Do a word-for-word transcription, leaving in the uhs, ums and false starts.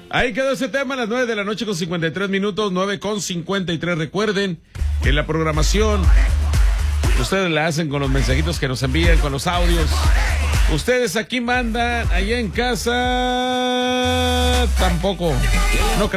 Ahí quedó ese tema a las nueve de la noche con cincuenta y tres minutos, nueve con cincuenta y tres. Recuerden que la programación ustedes la hacen con los mensajitos que nos envían, con los audios. Ustedes aquí mandan, allá en casa tampoco. No creo.